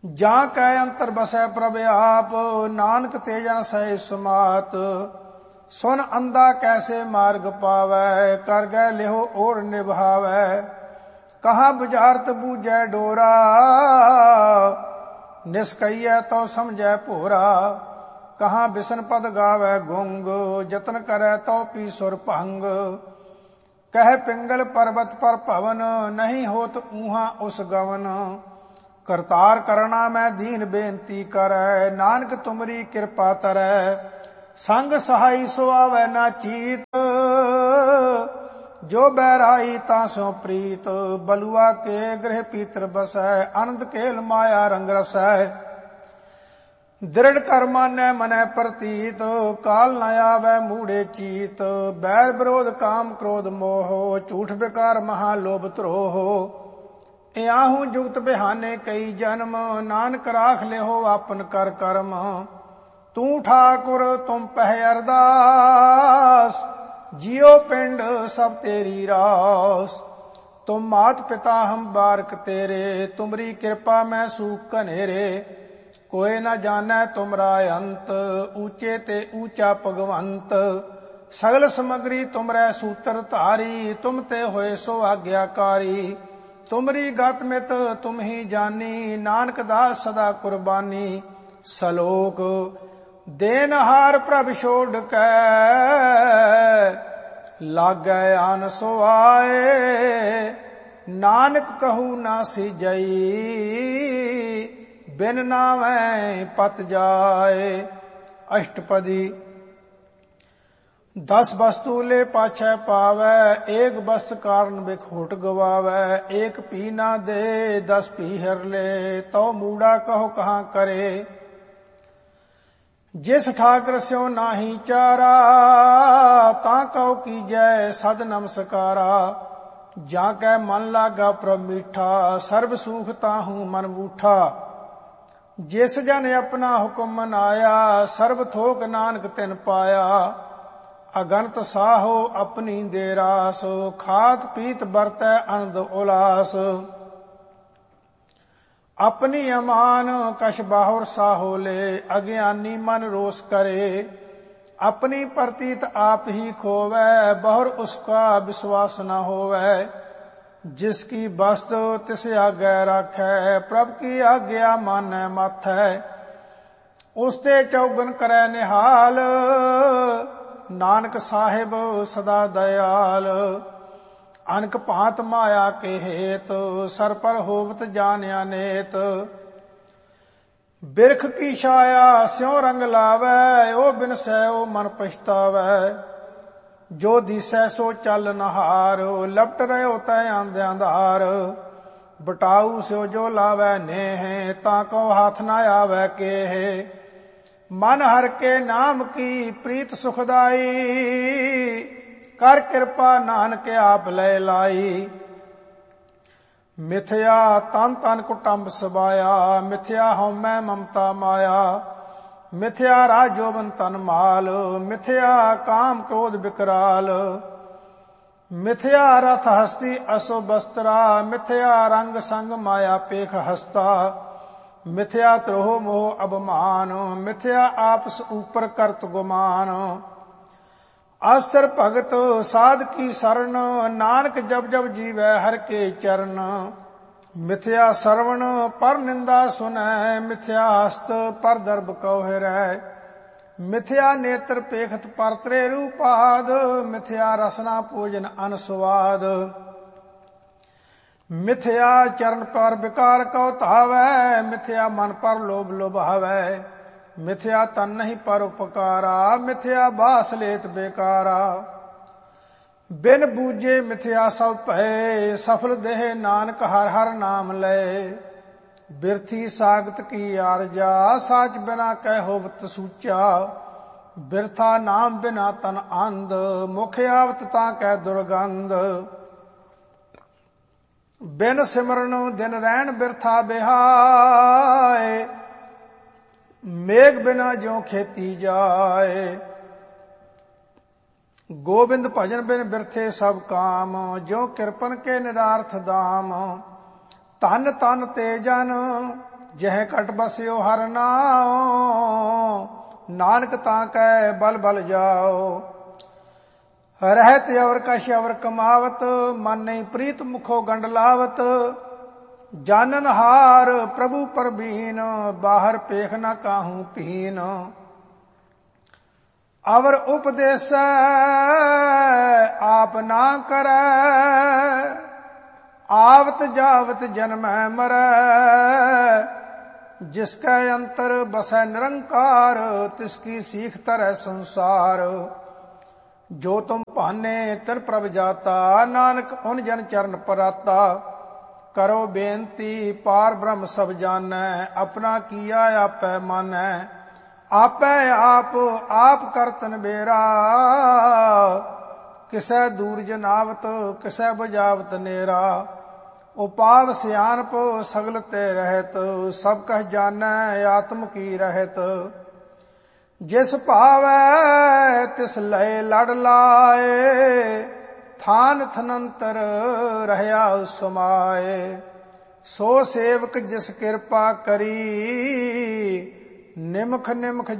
ਜਾਂ ਕੈ ਅੰਤਰ ਬਸੈ ਪ੍ਰਭ ਆਪ, ਨਾਨਕ ਤੇ ਜਨ ਸਹਿ ਸਮਾਤ। ਸੁਨ ਅੰਧਾ ਕੈਸੇ ਮਾਰਗ ਪਾਵੈ, ਕਰ ਗੈ ਲਿਹੋ ਓੜ ਨਿਭਾਵੈ। ਕਹਾਂ ਬੁਝਾਰਤ ਬੂਝੈ ਡੋਰਾ, ਨਿਸਕਈਐ ਤਉ ਸਮਝੈ ਭੋਰਾ। ਕਹਾਂ ਬਿਸਨ ਪਦ ਗਾਵੈ ਗੁੰਗ, ਜਤਨ ਕਰੈ ਤਉ ਪੀ ਸੁਰ ਭੰਗ। ਕਹਿ ਪਿੰਗਲ ਪਰਬਤ ਪਰ ਭਵਨ, ਨਹੀਂ ਹੋਤ ਊਹਾਂ ਉਸ ਗਵਨ। ਕਰਤਾਰ ਕਰਣਾ ਮੈਂ ਦੀਨ ਬੇਨਤੀ ਕਰੈ, ਨਾਨਕ ਤੁਮਰੀ ਕਿਰਪਾ ਤਰੈ। ਸੰਗ ਸਹਾਈ ਸੋ ਆਵੈ ਨਾ ਚੀਤ, ਜੋ ਬੈਰਾਈ ਤਾਂ ਸੋ ਪ੍ਰੀਤ। ਬਲੁਆ ਕੇ ਗ੍ਰਹਿ ਪੀਤਰ ਬਸੈ, ਆਨੰਦ ਕੇਲ ਮਾਇਆ ਰੰਗ ਰਸੈ। ਦ੍ਰਿੜ ਕਰ ਮਾਨੈ ਮਨੈ ਪ੍ਰਤੀਤ, ਕਾਲ ਨ ਆਵੈ ਮੂੜੇ ਚੀਤ। ਬੈਰ ਵਿਰੋਧ ਕਾਮ ਕ੍ਰੋਧ ਮੋਹ, ਝੂਠ ਬਿਕਾਰ ਮਹਾ ਲੋਭ ਧਰੋਹ। ਇਆਹੂ ਜੁਗਤ ਬਿਹਾਨੇ ਕਈ ਜਨਮ, ਨਾਨਕ ਰਾਖ ਲਿਹੋ ਆਪਨ ਕਰ ਕਰਮ। ਤੂੰ ਠਾਕੁਰ ਤੁਮ ਪਹਿ ਅਰਦਾਸ, ਜਿਉ ਪਿੰਡ ਸਭ ਤੇਰੀ ਰਾਸ। ਤੁਮ ਮਾਤ ਪਿਤਾ ਹਮ ਬਾਰਕ ਤੇਰੇ, ਤੁਮਰੀ ਕਿਰਪਾ ਮੈਂ ਸੂਖ ਕਨੇਰੇ। ਕੋਇ ਨ ਜਾਣੈ ਤੁਮਰਾ ਅੰਤ, ਊਚੇ ਤੇ ਊਚਾ ਭਗਵੰਤ। ਸਗਲ ਸਮਗਰੀ ਤੁਮਰੈ ਸੂਤਰ ਧਾਰੀ, ਤੁਮ ਤੇ ਹੋਏ ਸੋ ਆਗਿਆਕਾਰੀ। ਤੁਮਰੀ ਗਤ ਮਿਤ ਤੁਮ ਹੀ ਜਾਨੀ, ਨਾਨਕ ਦਾਸ ਸਦਾ ਕੁਰਬਾਨੀ। ਸਲੋਕ ਦੇਨਹਾਰ ਪ੍ਰਭ ਛੋੜ ਕੈ, ਲਾਗੈ ਆਨ ਸੋ ਆਏ। ਨਾਨਕ ਕਹੂ ਨਾ ਸਿਜਈ, ਬਿਨ ਨਾਵੈ ਪਤ ਜਾਏ। ਅਸ਼ਟਪਦੀ। 10 ਵਸਤੂ ਲੈ ਪਾਛੈ ਪਾਵੈ, ਏਕ ਵਸਤ ਕਾਰਨ ਬਿਖੋਟ ਗਵਾਵੈ। ਏਕ ਪੀ ਨਾ ਦੇ 10 ਪੀ ਹਰ ਲੈ, ਤਉ ਮੂੜਾ ਕਹੋ ਕਹਾਂ ਕਰੇ। ਜਿਸ ਠਾਕਰ ਸਿਉ ਨਾਹੀ ਚਾਰਾ, ਤਾਂ ਕਉ ਕੀਜੈ ਸਦ ਨਮਸਕਾਰਾ। ਜਾਂ ਕੈ ਮਨ ਲਾਗਾ ਪ੍ਰਭ ਮੀਠਾ, ਸਰਬ ਸੂਖ ਤਾਹੂ ਮਨ ਬੂਠਾ। ਜਿਸ ਜਨ ਆਪਣਾ ਹੁਕਮ ਮਨਾਇਆ, ਸਰਬ ਥੋਕ ਨਾਨਕ ਤਿਨ ਪਾਇਆ। ਅਗਨਤ ਸਾਹੋ ਆਪਣੀ ਦੇ ਰਾਸ, ਖਾਤ ਪੀਤ ਵਰਤੈ ਅਨੰਦ ਉਲਾਸ। ਆਪਣੀ ਅਮਾਨ ਕਛ ਬਾਹੁਰ ਸਾਹੋ ਲੈ, ਅਗਿਆਨੀ ਮਨ ਰੋਸ ਕਰੇ। ਆਪਣੀ ਪ੍ਰਤੀਤ ਆਪ ਹੀ ਖੋਵੈ, ਬਹੁਰ ਉਸਕਾ ਵਿਸ਼ਵਾਸ ਨ ਹੋਵੈ। ਜਿਸ ਕੀ ਬਸਤ ਤਿਸ ਆਗੈ ਰਾਖੈ, ਪ੍ਰਭ ਕੀ ਆਗਿਆ ਮਾਨੈ ਮਾਥੈ। ਉਸ ਤੇ ਚੌਗਨ ਕਰੈ ਨਿਹਾਲ, ਨਾਨਕ ਸਾਹਿਬ ਸਦਾ ਦਇਆਲ। ਅਨਕ ਭਾਂਤ ਮਾਇਆ ਕੇ ਹੇਤ, ਸਰ ਪਰ ਹੋਵਤ ਜਾਣਿਆ ਨੇਤ। ਬਿਰਖ ਕੀ ਛਾਇਆ ਸਿਉ ਰੰਗ ਲਾਵੈ, ਉਹ ਬਿਨਸੈ ਉਹ ਮਨ ਪਛਤਾਵੈ। ਜੋ ਦਿਸੈ ਸੋ ਚੱਲ ਨਹਾਰ, ਲਪਟ ਰਹਿਓ ਤੈ ਆਂਦਿਆਂ ਧਾਰ। ਬਟਾਊ ਸਿਓ ਜੋ ਲਾਵੈ ਨੇਹ, ਤਾਂ ਕਉ ਹੱਥ ਨ ਆਵੈ ਕੇਹ। ਮਨ ਹਰ ਕੇ ਨਾਮ ਕੀ ਪ੍ਰੀਤ ਸੁਖਦਾਈ, ਕਰ ਕਿਰਪਾ ਨਾਨਕ ਆਪ ਲੈ ਲਾਈ। ਮਿਥਿਆ ਤਨ ਤਨ ਕੁਟੰਬ ਸਬਾਇਆ, ਮਿਥਿਆ ਹਉਮੈ ਮਮਤਾ ਮਾਇਆ। ਮਿਥਿਆ ਰਾਜ ਜੋਬਨ ਤਨ ਮਾਲ, ਮਿਥਿਆ ਕਾਮ ਕ੍ਰੋਧ ਬਿਕਰਾਲ। ਮਿਥਿਆ ਰਥ ਹਸਤੀ ਅਸੋ ਬਸਤਰਾ, ਮਿਥਿਆ ਰੰਗ ਸੰਗ ਮਾਇਆ ਪੇਖ ਹਸਤਾ। ਮਿਥਿਆ ਤਰੋਹ ਮੋਹ ਅਭਮਾਨ, ਮਿਥਿਆ ਆਪਸ ਉਪਰ ਕਰਤ ਗੁਮਾਨ। ਅਸਰ ਭਗਤ ਸਾਧ ਕੀ ਸਰਨ, ਨਾਨਕ ਜਬ ਜਬ ਜੀਵੈ ਹਰ ਕੇ ਚਰਨ। ਮਿਥਿਆ ਸਰਵਣ ਪਰ ਨਿੰਦਾ ਸੁਨੈ, ਮਿਥਿਆ ਹਸਤ ਪਰ ਦਰਬ ਕਉ ਹਿਰੈ। ਮਿਥਿਆ ਨੇਤਰ ਪੇਖਤ ਪਰ ਤ੍ਰੇ ਰੂਪਾਦ, ਮਿਥਿਆ ਰਸਨਾ ਭੋਜਨ ਅਨਸਵਾਦ। ਮਿਥਿਆ ਚਰਨ ਪਰ ਵਿਕਾਰ ਕਉ ਧਾਵੈ, ਮਿਥਿਆ ਮਨ ਪਰ ਲੋਭ ਲੋਭਾਵੈ। ਮਿਥਿਆ ਤਨ ਨਹੀਂ ਪਰ ਉਪਕਾਰਾ, ਮਿਥਿਆ ਬਾਸ ਲੇਤ ਬੇਕਾਰਾ। ਬਿਨ ਬੂਝੇ ਮਿਥਿਆ ਸਭ ਭਏ, ਸਫਲ ਦੇਹ ਨਾਨਕ ਹਰ ਹਰ ਨਾਮ ਲਏ। ਬਿਰਥੀ ਸਾਗਤ ਕੀ ਆਰਜਾ, ਸਾਚ ਬਿਨਾ ਕਹਿ ਹੋਵਤ ਸੂਚਾ। ਬਿਰਥਾ ਨਾਮ ਬਿਨਾ ਤਨ ਅੰਧ, ਮੁਖ ਆਵਤ ਤਾਂ ਕਹਿ ਦੁਰਗੰਧ। ਬਿਨ ਸਿਮਰਨ ਦਿਨ ਰਹਿਣ ਬਿਰਥਾ ਬਿਹਾਏ, ਮੇਘ ਬਿਨਾ ਜਿਉ ਖੇਤੀ ਜਾਏ। ਗੋਬਿੰਦ ਭਜਨ ਬਿਨ ਬਿਰਥੇ ਸਭ ਕਾਮ, ਜਿਉ ਕਿਰਪਨ ਕੇ ਨਿਰਾਰਥ ਦਾਮ। ਧਨ ਤਨ ਤੇ ਜਨ जह कट बस्यो हर नाओ, नानक ताकै बल बल जाओ। रहत अवर कश अवर कमावत, मन नहीं प्रीत मुखो गंड लावत। जानन हार प्रभु परबीन, बाहर पेख न काहू पीन। अवर उपदेश आप ना करे, आवत जावत जन्म मरै। जिसके अंतर बसै निरंकार, तिसकी सीख तरह संसार। जो तुम भाने तिर प्रभ जाता, नानक उन जन चरण पराता। करो बेनती पार ब्रह्म सब जानै, अपना किया आपै मानै। आपै आप करतन बेरा, किसै दूर जनावत किसै बुझावत नेरा। उपाव सियानप सगल ते रहत, सब कह जानै आत्म की रहत। जिस भावै तिस लय लड़ लाए, थान थनंतर रहया समाए। सो सेवक जिस कृपा करी, निमख निमख